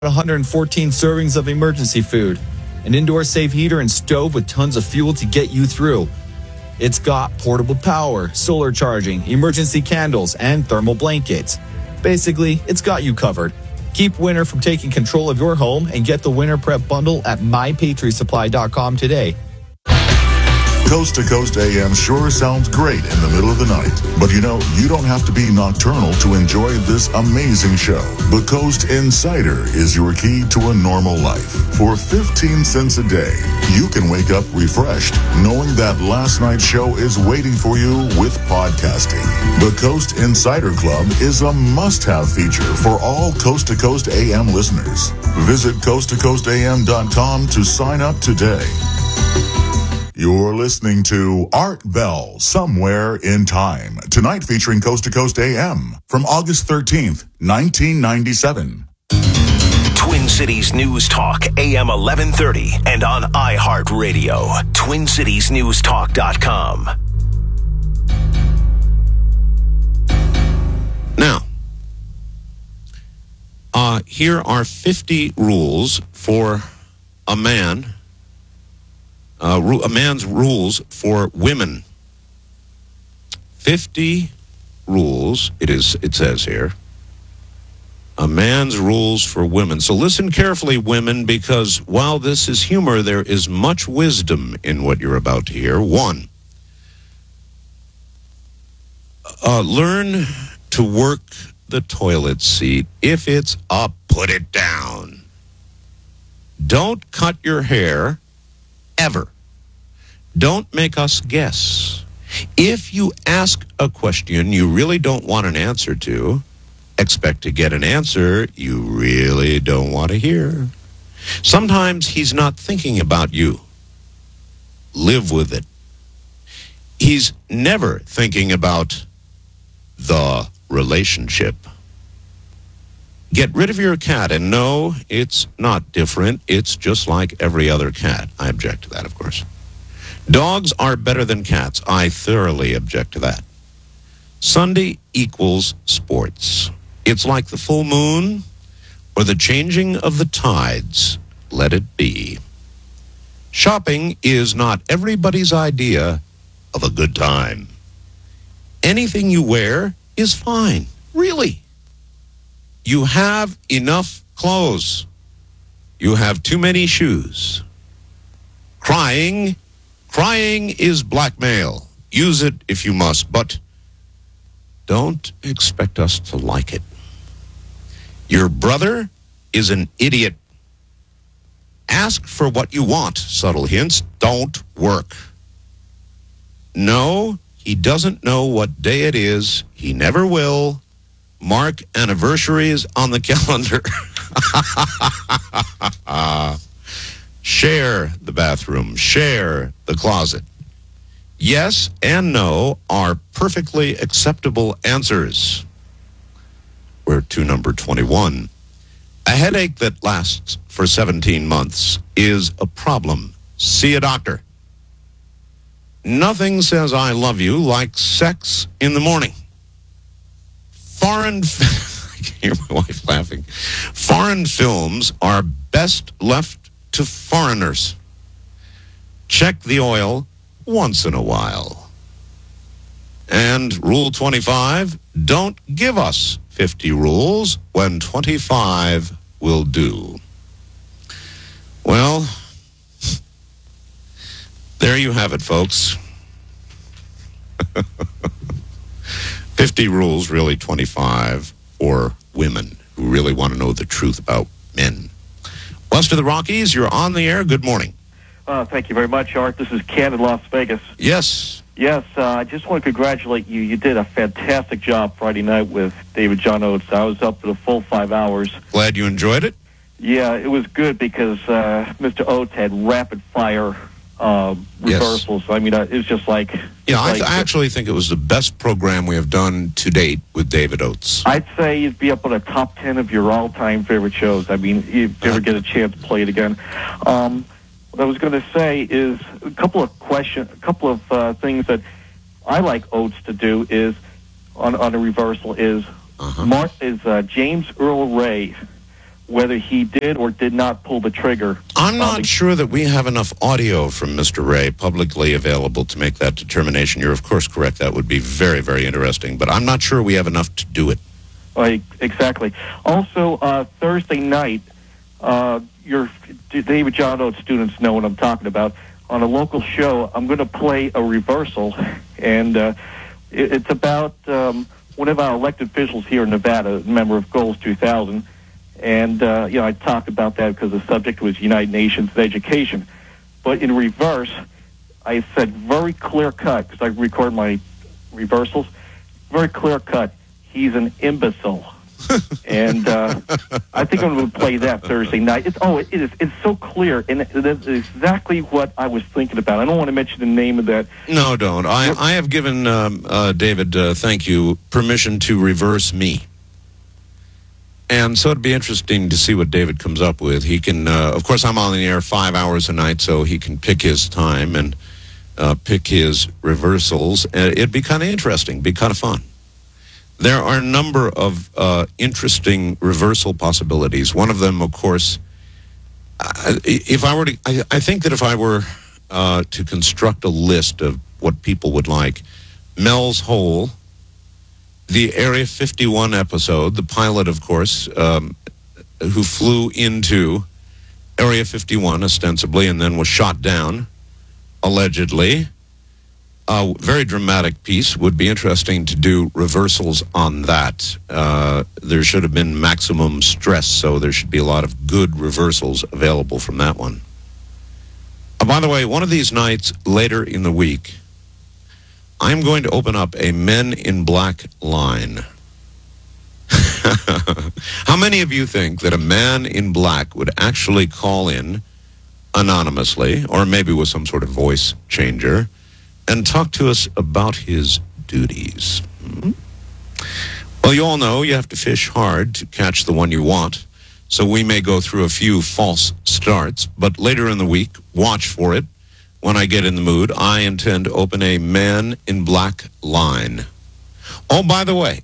114 servings of emergency food, an indoor safe heater and stove with tons of fuel to get you through. It's got portable power, solar charging, emergency candles, and thermal blankets. Basically, it's got you covered. Keep winter from taking control of your home and get the Winter Prep Bundle at mypatriotsupply.com today. Coast to Coast AM sure sounds great in the middle of the night. But you know, you don't have to be nocturnal to enjoy this amazing show. The Coast Insider is your key to a normal life. For 15 cents a day, you can wake up refreshed, knowing that last night's show is waiting for you with podcasting. The Coast Insider Club is a must-have feature for all Coast to Coast AM listeners. Visit coasttocoastam.com to sign up today. You're listening to Art Bell, Somewhere in Time. Tonight featuring Coast to Coast AM from August 13th, 1997. Twin Cities News Talk, AM 1130, and on iHeartRadio. TwinCitiesNewsTalk.com. Now, here are 50 rules for a man. A man's rules for women. 50 rules, it says here. A man's rules for women. So listen carefully, women, because while this is humor, there is much wisdom in what you're about to hear. 1, learn to work the toilet seat. If it's up, put it down. Don't cut your hair. Ever. Don't make us guess. If you ask a question you really don't want an answer to, expect to get an answer you really don't want to hear. Sometimes he's not thinking about you. Live with it. He's never thinking about the relationship. Get rid of your cat, and no, it's not different. It's just like every other cat. I object to that, of course. Dogs are better than cats. I thoroughly object to that. Sunday equals sports. It's like the full moon or the changing of the tides. Let it be. Shopping is not everybody's idea of a good time. Anything you wear is fine. Really. You have enough clothes. You have too many shoes. Crying is blackmail. Use it if you must, but don't expect us to like it. Your brother is an idiot. Ask for what you want. Subtle hints don't work. No, he doesn't know what day it is. He never will. Mark anniversaries on the calendar. Share the bathroom. Share the closet. Yes and no are perfectly acceptable answers. We're to number 21. A headache that lasts for 17 months is a problem. See a doctor. Nothing says I love you like sex in the morning. I can hear my wife laughing. Foreign films are best left to foreigners. Check the oil once in a while. And Rule 25, don't give us 50 rules when 25 will do. Well, there you have it, folks. 50 rules, really 25 for women who really want to know the truth about men. West of the Rockies, you're on the air. Good morning. Thank you very much, Art. This is Ken in Las Vegas. Yes. Yes, I just want to congratulate you. You did a fantastic job Friday night with David John Oates. I was up for the full 5 hours. Glad you enjoyed it? Yeah, it was good because Mr. Oates had rapid-fire reversals. Yes. I mean, it was just like... Yeah, I actually think it was the best program we have done to date with David Oates. I'd say you'd be up on the top 10 of your all-time favorite shows. I mean, if you ever get a chance to play it again. What I was going to say is a couple of things that I like Oates to do is, on a reversal, is James Earl Ray whether he did or did not pull the trigger. I'm not sure that we have enough audio from Mr. Ray publicly available to make that determination. You're, of course, correct. That would be very, very interesting. But I'm not sure we have enough to do it. Exactly. Also, Thursday night, your David John Oates students know what I'm talking about. On a local show, I'm going to play a reversal, and it's about one of our elected officials here in Nevada, a member of Goals 2000. And, I talked about that because the subject was United Nations education. But in reverse, I said very clear cut, because I record my reversals, very clear cut, he's an imbecile. And I think I'm going to play that Thursday night. It's so clear, and it's exactly what I was thinking about. I don't want to mention the name of that. No, don't. I have given David, thank you, permission to reverse me. And so it'd be interesting to see what David comes up with. He can, of course, I'm on the air 5 hours a night, so he can pick his time and pick his reversals. It'd be kind of interesting, be kind of fun. There are a number of interesting reversal possibilities. One of them, of course, I think that if I were to construct a list of what people would like, Mel's Hole, the Area 51 episode, the pilot, of course, who flew into Area 51 ostensibly and then was shot down, allegedly. A very dramatic piece. Would be interesting to do reversals on that. There should have been maximum stress, so there should be a lot of good reversals available from that one. By the way, one of these nights later in the week, I'm going to open up a Men in Black line. How many of you think that a man in black would actually call in anonymously, or maybe with some sort of voice changer, and talk to us about his duties? Well, you all know you have to fish hard to catch the one you want, so we may go through a few false starts, but later in the week, watch for it. When I get in the mood, I intend to open a Man in Black line. Oh, by the way,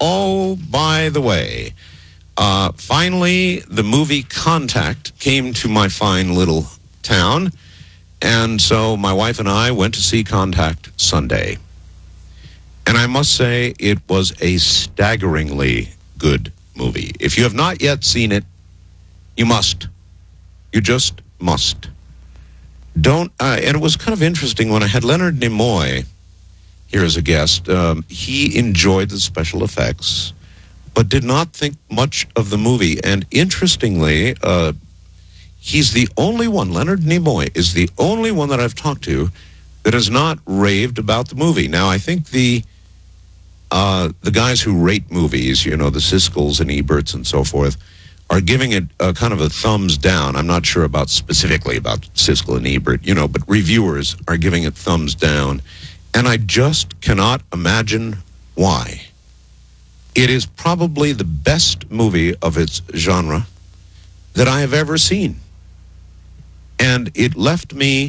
finally, the movie Contact came to my fine little town, and so my wife and I went to see Contact Sunday. And I must say, it was a staggeringly good movie. If you have not yet seen it, you must. You just must. And it was kind of interesting when I had Leonard Nimoy here as a guest. He enjoyed the special effects, but did not think much of the movie. And interestingly, he's the only one, Leonard Nimoy is the only one that I've talked to that has not raved about the movie. Now, I think the guys who rate movies, the Siskel's and Eberts and so forth, are giving it kind of a thumbs down. I'm not sure specifically about Siskel and Ebert, but reviewers are giving it thumbs down. And I just cannot imagine why. It is probably the best movie of its genre that I have ever seen. And it left me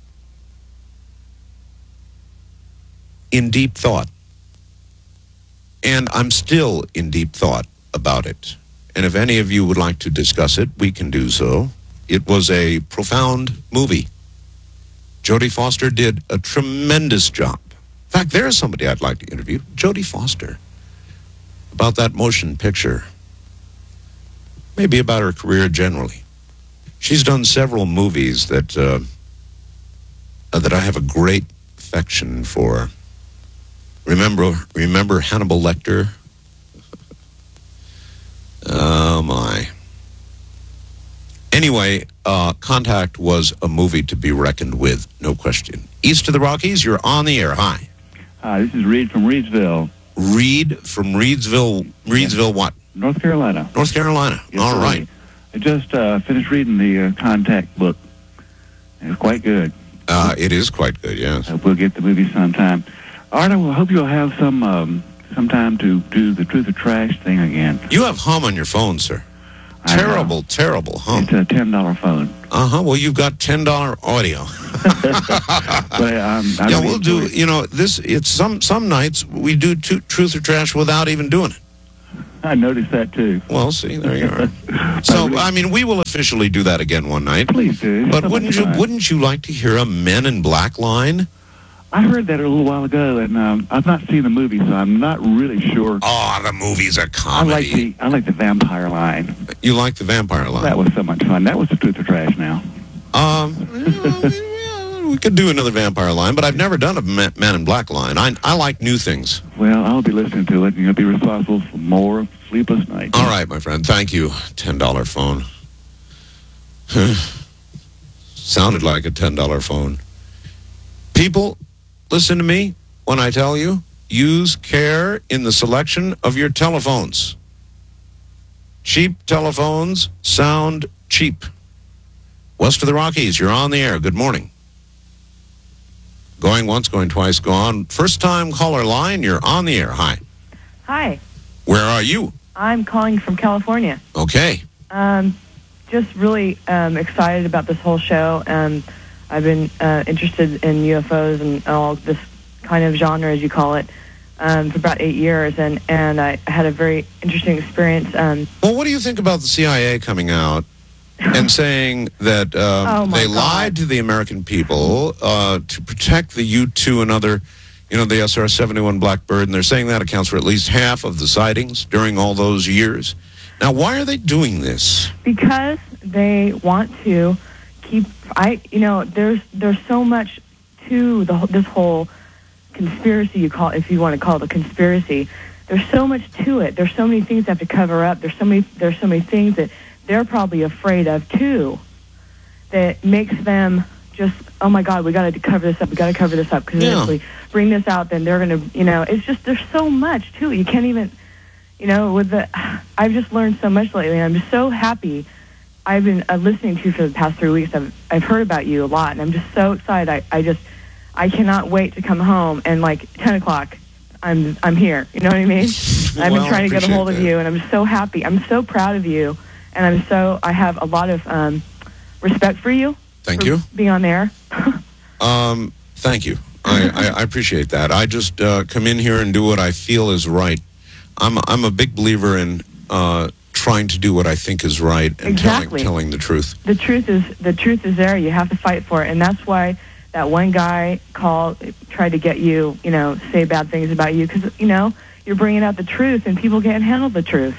in deep thought. And I'm still in deep thought about it. And if any of you would like to discuss it, we can do so. It was a profound movie. Jodie Foster did a tremendous job. In fact, there's somebody I'd like to interview, Jodie Foster, about that motion picture. Maybe about her career generally. She's done several movies that I have a great affection for. Remember Hannibal Lecter? Oh, my. Anyway, Contact was a movie to be reckoned with, no question. East of the Rockies, you're on the air. Hi. Hi, this is Reed from Reedsville. Reed from Reedsville. Reedsville what? North Carolina. North Carolina. Yes, all right. I just finished reading the Contact book. It's quite good. It is quite good, yes. We'll get the movie sometime. Art, I hope you'll have some time to do the Truth or Trash thing again. You have hum on your phone, sir. Terrible hum. It's a $10 phone. Well, you've got $10 audio. But, we'll do, this, it's some nights we do Truth or Trash without even doing it. I noticed that too. Well, see, there you are. So, I mean, we will officially do that again one night. Please do. But So much fun. wouldn't you like to hear a Men in Black line? I heard that a little while ago, and I've not seen the movie, so I'm not really sure. Oh, the movie's a I comedy. like the vampire line. You like the vampire line? That was so much fun. That was the truth or trash now. We could do another vampire line, but I've never done a Man in Black line. I like new things. Well, I'll be listening to it, and you'll be responsible for more sleepless nights. All right, my friend. Thank you. $10 phone. Sounded like a $10 phone. People, listen to me when I tell you, use care in the selection of your telephones. Cheap telephones sound cheap. West of the Rockies, you're on the air. Good morning. Going once, going twice, go on. First time caller line, you're on the air. Hi. Hi, Where are you? I'm calling from California. Okay. Just really excited about this whole show. I've been interested in UFOs and all this kind of genre, as you call it, for about 8 years, and I had a very interesting experience. Well, what do you think about the CIA coming out and saying that my they God. lied to the American people to protect the U-2 and other, the SR-71 Blackbird, and they're saying that accounts for at least half of the sightings during all those years. Now, why are they doing this? Because they want to keep. There's so much to this whole conspiracy. If you want to call it a conspiracy, there's so much to it. There's so many things they have to cover up. There's so many things that they're probably afraid of too, that makes them just, oh my God, we got to cover this up. We got to cover this up because if we bring this out, then they're going to, it's just, there's so much to it. You can't even, I've just learned so much lately, and I'm just so happy. I've been listening to you for the past 3 weeks. I've heard about you a lot, and I'm just so excited. I cannot wait to come home, and like 10 o'clock, I'm here. You know what I mean? I've been trying to get a hold of you, and I'm so happy. I'm so proud of you. And I have a lot of respect for you. Thank you. Being on there. Thank you. I appreciate that. I just come in here and do what I feel is right. I'm a big believer in trying to do what I think is right and Exactly. telling the truth. The truth is there. You have to fight for it, and that's why that one guy tried to get you, say bad things about you because you're bringing out the truth, and people can't handle the truth,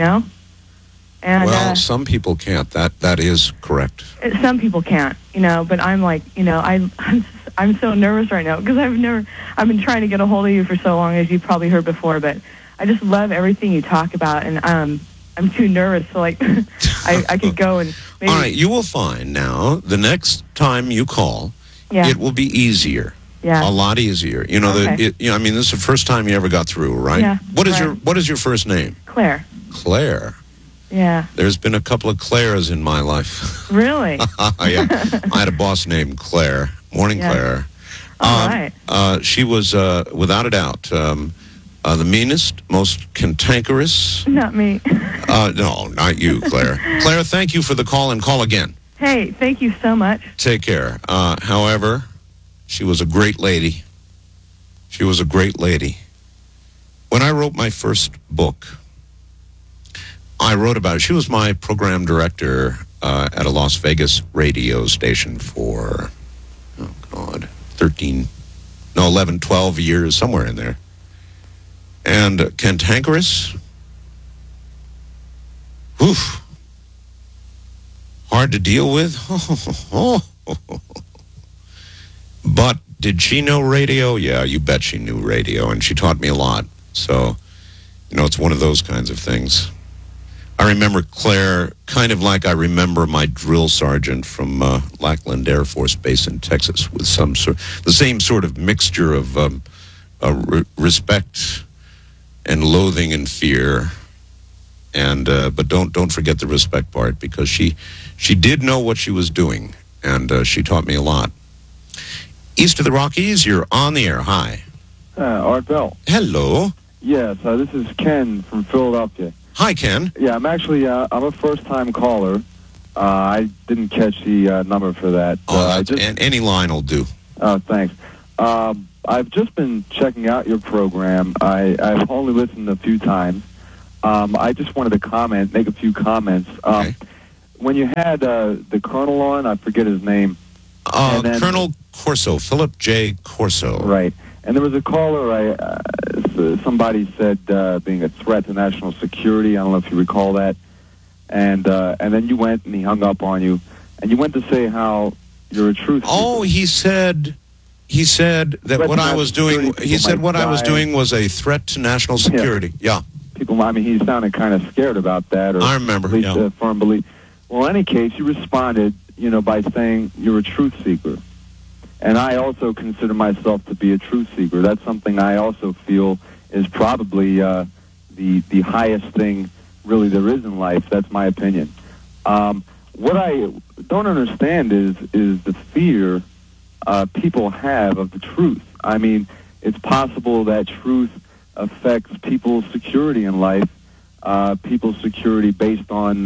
And, well, some people can't. That is correct. Some people can't, but I'm like, I'm so nervous right now because I've been trying to get a hold of you for so long, as you probably heard before, but I just love everything you talk about, and I'm too nervous, so like I could go and maybe. All right, you will find now the next time you call, it will be easier. Yeah. A lot easier. Okay. This is the first time you ever got through, right? Yeah. What is your first name? Claire. Claire. Yeah. There's been a couple of Claires in my life. Really? Yeah. I had a boss named Claire. Morning, Yeah. Claire. All right. She was, without a doubt, the meanest, most cantankerous. Not me. No, not you, Claire. Claire, thank you for the call, and call again. Hey, thank you so much. Take care. However, she was a great lady. She was a great lady. When I wrote my first book, I wrote about it. She was my program director at a Las Vegas radio station for, 11, 12 years, somewhere in there. And cantankerous, oof, hard to deal with. But did she know radio? Yeah, you bet she knew radio, and she taught me a lot. So, it's one of those kinds of things. I remember Claire kind of like I remember my drill sergeant from Lackland Air Force Base in Texas, with the same sort of mixture of respect and loathing and fear. And but don't forget the respect part, because she did know what she was doing, and she taught me a lot. East of the Rockies, you're on the air. Hi. Art Bell. Hello. Yes, this is Ken from Philadelphia. Hi, Ken. Yeah, I'm actually, I'm a first-time caller. I didn't catch the number for that. And any line will do. Oh, thanks. I've just been checking out your program. I've only listened a few times. I just wanted to make a few comments. Okay. When you had the Colonel on, I forget his name. And then- Colonel Corso, Philip J. Corso. Right. And there was a caller, somebody said being a threat to national security. I don't know if you recall that. And then you went and he hung up on you. And you went to say how you're a truth seeker. Oh, he said that what I was doing. He said what I was doing was a threat to national security. Yeah. People, I mean, he sounded kind of scared about that. Or I remember, at least yeah. a firm belief. Well, in any case, you responded, by saying you're a truth seeker. And I also consider myself to be a truth seeker. That's something I also feel is probably the highest thing really there is in life. That's my opinion. What I don't understand is the fear people have of the truth. I mean, it's possible that truth affects people's security in life, people's security based on,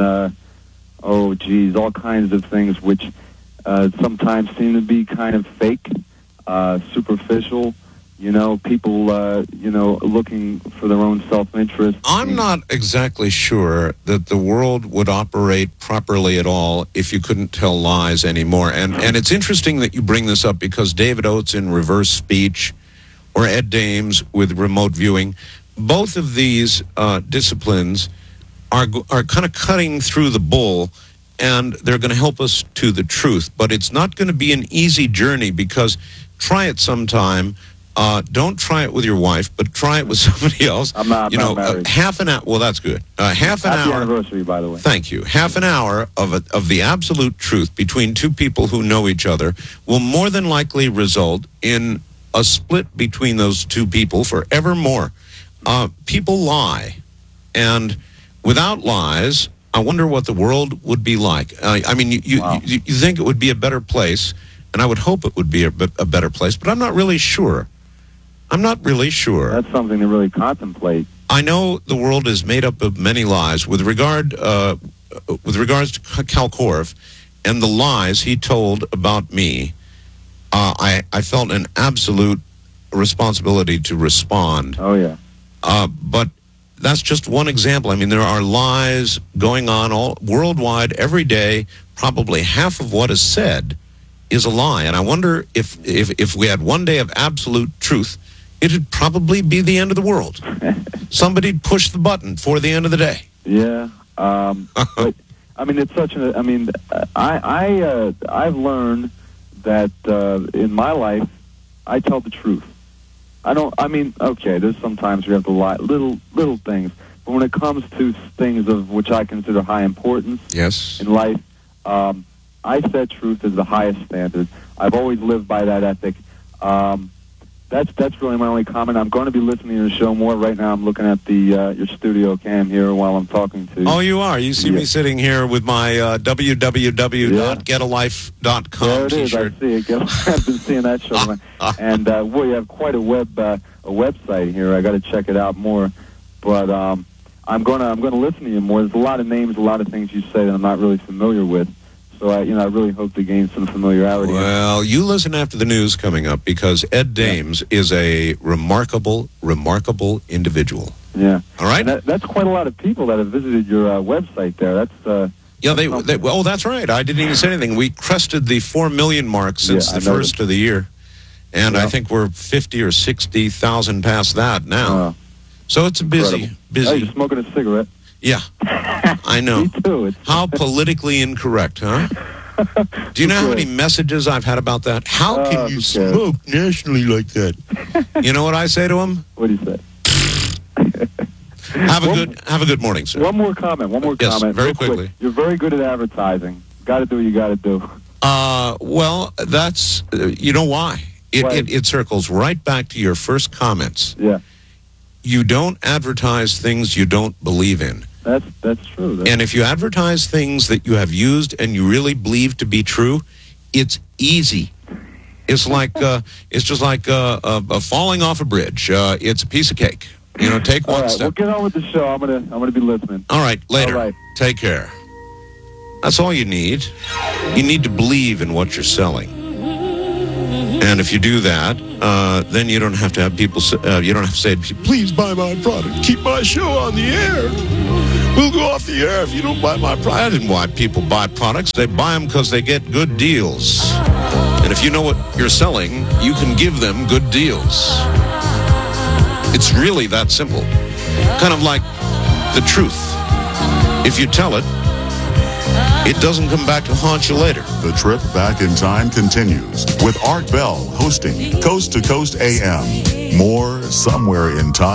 all kinds of things which sometimes seem to be kind of fake, superficial, people, looking for their own self-interest. I'm not exactly sure that the world would operate properly at all if you couldn't tell lies anymore. And it's interesting that you bring this up because David Oates in Reverse Speech or Ed Dames with remote viewing, both of these disciplines are kind of cutting through the bull, and they're going to help us to the truth. But it's not going to be an easy journey because try it sometime. Don't try it with your wife, but try it with somebody else. I'm not married. Half an hour. Well, that's good. Half an Happy hour. anniversary, by the way. Thank you. Half an hour of the absolute truth between two people who know each other will more than likely result in a split between those two people forevermore. People lie, and without lies, I wonder what the world would be like. I mean, you think it would be a better place, and I would hope it would be a better place, but I'm not really sure. That's something to really contemplate. I know the world is made up of many lies. With regards to Cal Korff and the lies he told about me, I felt an absolute responsibility to respond. Oh, yeah. But that's just one example. I mean, there are lies going on all worldwide every day. Probably half of what is said is a lie. And I wonder if we had one day of absolute truth, it'd probably be the end of the world. Somebody'd push the button for the end of the day. Yeah. But, I mean, it's such a... I mean, I've learned that in my life, I tell the truth. There's sometimes we have to lie, little things. But when it comes to things of which I consider high importance in life, I set truth as the highest standard. I've always lived by that ethic. That's really my only comment. I'm going to be listening to the show more. Right now I'm looking at the your studio cam here while I'm talking to you. Oh, you are? You see me sitting here with my www.getalife.com there it is. t-shirt. I see it. I've been seeing that show. And we have quite a website here. I got to check it out more. But I'm going to listen to you more. There's a lot of names, a lot of things you say that I'm not really familiar with. So I really hope to gain some familiarity. Well, you listen after the news coming up because Ed Dames is a remarkable individual. Yeah. All right. And that's quite a lot of people that have visited your website there. That's oh, that's right. I didn't even say anything. We crested the 4 million mark since the first of the year, and I think we're 50 or 60,000 past that now. So it's busy. Oh, you're smoking a cigarette. Yeah, I know. Me too. How politically incorrect, huh? Do you know how many messages I've had about that? How can you smoke nationally like that? You know what I say to them? What do you say? Have a good morning, sir. One more comment. Yes, very quickly. You're very good at advertising. Got to do what you got to do. Well, that's you know why it circles right back to your first comments. Yeah. You don't advertise things you don't believe in. That's true. And if you advertise things that you have used and you really believe to be true, it's easy. It's like it's just like falling off a bridge. It's a piece of cake. Take one step. Well, get on with the show. I'm gonna be listening. All right, later. All right. Take care. That's all you need. You need to believe in what you're selling. And if you do that, then you don't have to have people. You don't have to say, "Please buy my product. Keep my show on the air. We'll go off the air if you don't buy my product." I didn't why people buy products. They buy them because they get good deals. And if you know what you're selling, you can give them good deals. It's really that simple. Kind of like the truth. If you tell it, it doesn't come back to haunt you later. The trip back in time continues with Art Bell hosting Coast to Coast AM. More somewhere in time.